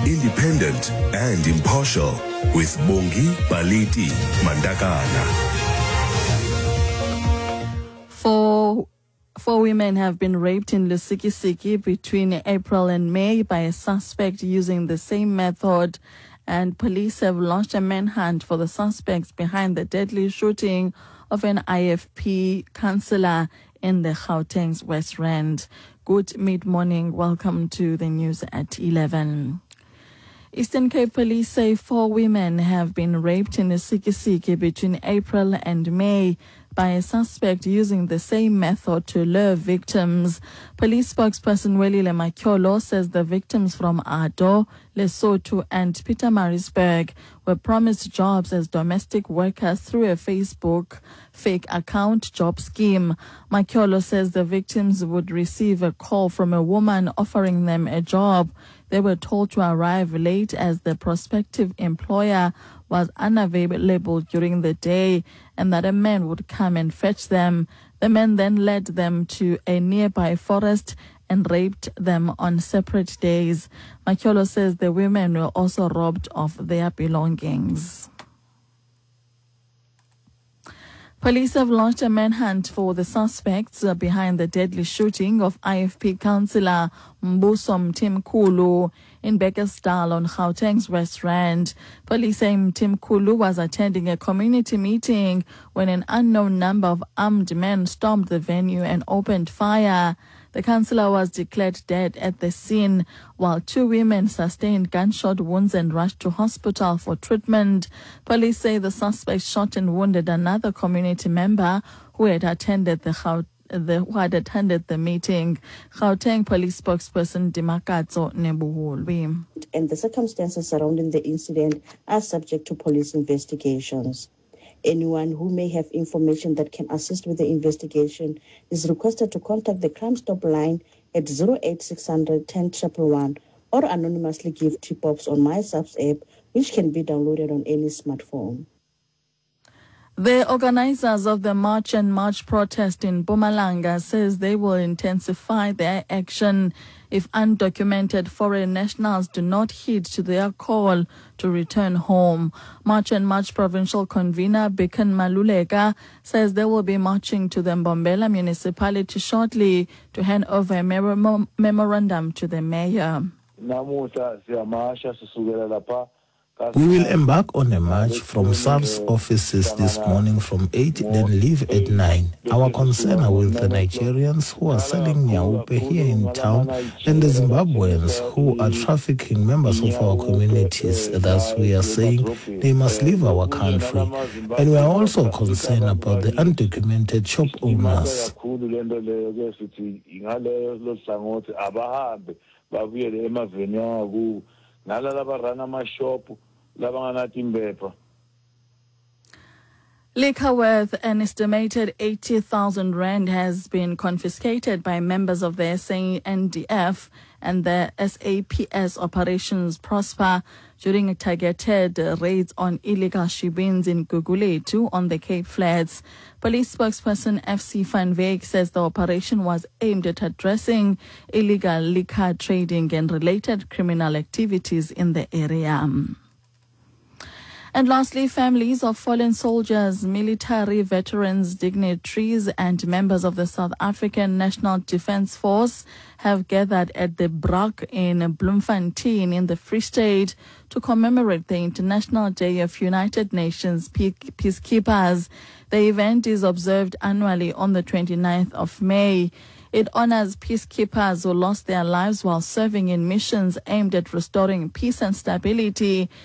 independent and impartial, with Bongi Baliti Mandakana. Four women have been raped in Lusikisiki between April and May by a suspect using the same method, and police have launched a manhunt for the suspects behind the deadly shooting of an IFP councillor in the Gauteng's West Rand. Good mid-morning. Welcome to the news at 11. Eastern Cape Police say 4 women have been raped in Lusikisiki between April and May by a suspect using the same method to lure victims. Police spokesperson Welile Makyolo says the victims from Ado, Lesotho and Pietermaritzburg were promised jobs as domestic workers through a Facebook fake account job scheme. Makyolo says the victims would receive a call from a woman offering them a job. They were told to arrive late as the prospective employer was unavailable during the day and that a man would come and fetch them. The man then led them to a nearby forest and raped them on separate days. Makyolo says the women were also robbed of their belongings. Police have launched a manhunt for the suspects behind the deadly shooting of IFP councillor Mbuso Mtimkulu in Bekkersdal on Gauteng's West Rand. Police say Mtimkulu was attending a community meeting when an unknown number of armed men stormed the venue and opened fire. The councillor was declared dead at the scene, while 2 women sustained gunshot wounds and rushed to hospital for treatment. Police say the suspect shot and wounded another community member who had attended the meeting. Gauteng Police spokesperson Dimakatso Nebuhulwi. And the circumstances surrounding the incident are subject to police investigations. Anyone who may have information that can assist with the investigation is requested to contact the Crime Stop line at 08600 10111 or anonymously give tip-offs on MySubs app, which can be downloaded on any smartphone. The organizers of the March and March protest in Mpumalanga says they will intensify their action if undocumented foreign nationals do not heed to their call to return home. March and March provincial convener Bikan Maluleka says they will be marching to the Mbombela municipality shortly to hand over a memorandum to the mayor. We will embark on a march from SARS offices this morning from 8, then leave at 9. Our concern are with the Nigerians who are selling nyaupe here in town and the Zimbabweans who are trafficking members of our communities. Thus, we are saying they must leave our country. And we are also concerned about the undocumented shop owners. Liquor worth an estimated 80,000 rand has been confiscated by members of the SANDF and the SAPS operations Prosper during targeted raids on illegal shebeens in Gugulethu on the Cape Flats. Police spokesperson FC Van Wyk says the operation was aimed at addressing illegal liquor trading and related criminal activities in the area. And lastly, families of fallen soldiers, military veterans, dignitaries and members of the South African National Defence Force have gathered at the Brak in Bloemfontein in the Free State to commemorate the International Day of United Nations Peacekeepers. The event is observed annually on the 29th of May. It honors peacekeepers who lost their lives while serving in missions aimed at restoring peace and stability